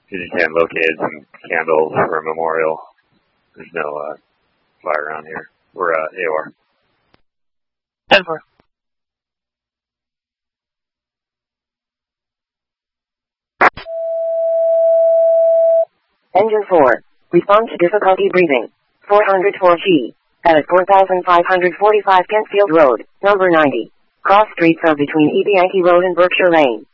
You just hand located some candles for a memorial. There's no fire around here. We're AOR. Denver. Engine 4. Respond to difficulty breathing. 404G. At 4545 Kentfield Road, number 90. Cross streets are between E. Yankee Road and Berkshire Lane.